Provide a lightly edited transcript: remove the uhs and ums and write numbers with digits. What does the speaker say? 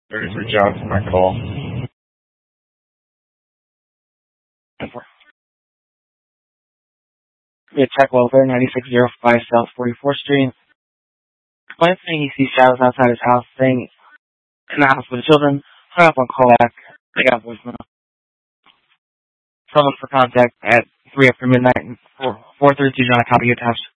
33 John for my call. We have Tech Welfare, 9605 South 44th Street. Client saying he sees shadows outside his house, saying in the house with the children. Hung up on callback. I got a voicemail. Someone for contact at 3 after midnight and 432 John, a copy attached.